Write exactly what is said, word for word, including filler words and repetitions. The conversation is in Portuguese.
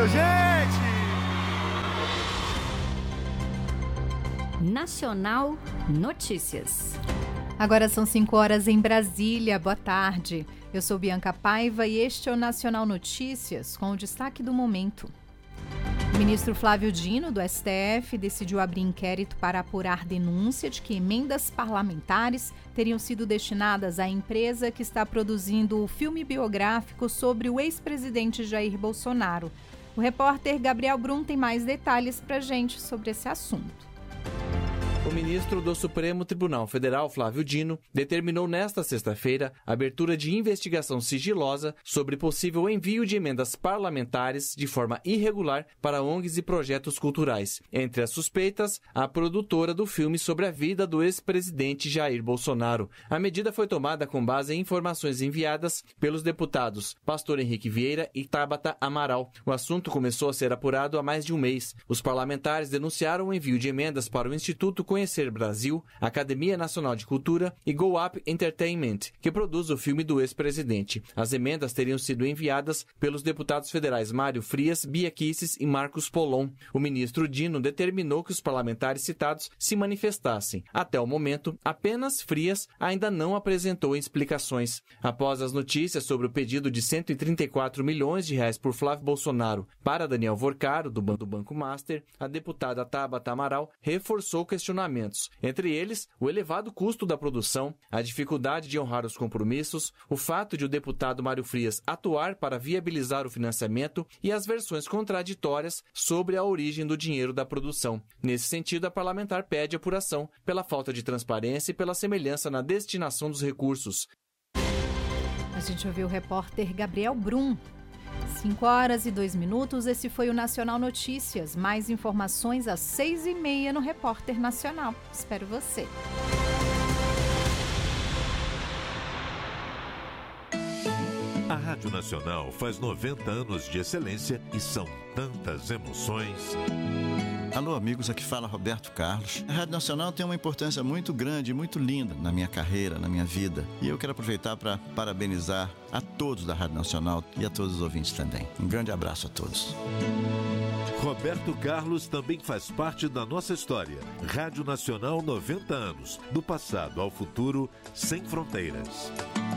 gente! Nacional Notícias. Agora são cinco horas em Brasília. Boa tarde. Eu sou Bianca Paiva e este é o Nacional Notícias, com o destaque do momento. O ministro Flávio Dino, do S T F, decidiu abrir inquérito para apurar denúncia de que emendas parlamentares teriam sido destinadas à empresa que está produzindo o filme biográfico sobre o ex-presidente Jair Bolsonaro. O repórter Gabriel Brum tem mais detalhes para a gente sobre esse assunto. O ministro do Supremo Tribunal Federal, Flávio Dino, determinou nesta sexta-feira a abertura de investigação sigilosa sobre possível envio de emendas parlamentares de forma irregular para O N Gs e projetos culturais. Entre as suspeitas, a produtora do filme sobre a vida do ex-presidente Jair Bolsonaro. A medida foi tomada com base em informações enviadas pelos deputados Pastor Henrique Vieira e Tabata Amaral. O assunto começou a ser apurado há mais de um mês. Os parlamentares denunciaram o envio de emendas para o Instituto Conhecer Brasil, Academia Nacional de Cultura e Go Up Entertainment, que produz o filme do ex-presidente. As emendas teriam sido enviadas pelos deputados federais Mário Frias, Bia Kicis e Marcos Polon. O ministro Dino determinou que os parlamentares citados se manifestassem. Até o momento, apenas Frias ainda não apresentou explicações. Após as notícias sobre o pedido de cento e trinta e quatro milhões de reais por Flávio Bolsonaro para Daniel Vorcaro, do Banco Master, a deputada Tabata Amaral reforçou questionamentos. Entre eles, o elevado custo da produção, a dificuldade de honrar os compromissos, o fato de o deputado Mário Frias atuar para viabilizar o financiamento e as versões contraditórias sobre a origem do dinheiro da produção. Nesse sentido, a parlamentar pede apuração pela falta de transparência e pela semelhança na destinação dos recursos. A gente ouviu o repórter Gabriel Brum. cinco horas e dois minutos, esse foi o Nacional Notícias. Mais informações às seis e meia no Repórter Nacional. Espero você. A Rádio Nacional faz noventa anos de excelência e são tantas emoções. Alô, amigos, aqui fala Roberto Carlos. A Rádio Nacional tem uma importância muito grande, muito linda na minha carreira, na minha vida. E eu quero aproveitar para parabenizar a todos da Rádio Nacional e a todos os ouvintes também. Um grande abraço a todos. Roberto Carlos também faz parte da nossa história. Rádio Nacional, noventa anos. Do passado ao futuro, sem fronteiras.